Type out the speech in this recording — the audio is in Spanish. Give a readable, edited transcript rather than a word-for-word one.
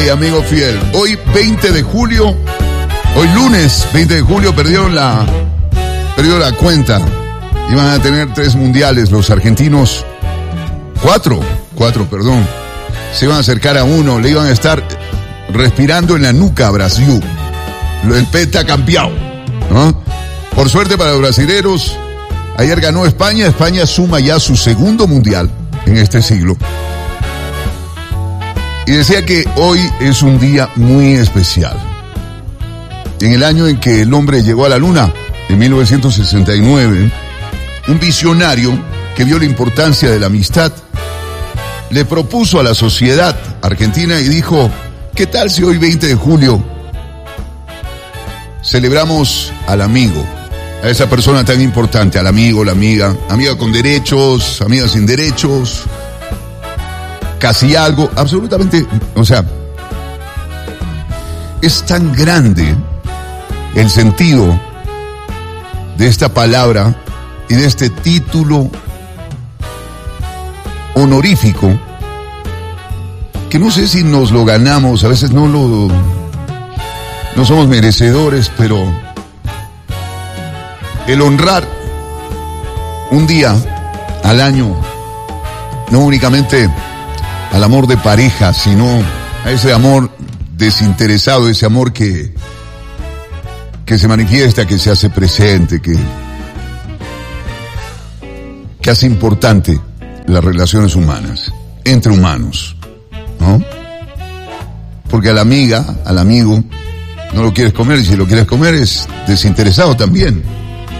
Amigo fiel, hoy 20 de julio, hoy lunes 20 de julio perdió la cuenta. Iban a tener 3 mundiales los argentinos, 4, se iban a acercar a uno, le iban a estar respirando en la nuca a Brasil. El pentacampeón, ¿no? Por suerte para los brasileros, ayer ganó España suma ya su segundo mundial en este siglo. Y decía que hoy es un día muy especial. En el año en que el hombre llegó a la luna, en 1969, un visionario que vio la importancia de la amistad, le propuso a la sociedad argentina y dijo, ¿qué tal si hoy 20 de julio celebramos al amigo, a esa persona tan importante, al amigo, la amiga con derechos, amiga sin derechos, casi algo, absolutamente, o sea, es tan grande el sentido de esta palabra y de este título honorífico que no sé si nos lo ganamos, a veces no somos merecedores, pero el honrar un día al año, no únicamente al amor de pareja, sino a ese amor desinteresado, ese amor que se manifiesta, que se hace presente, que hace importante las relaciones humanas, entre humanos, ¿no? Porque a la amiga, al amigo, no lo quieres comer, y si lo quieres comer es desinteresado también.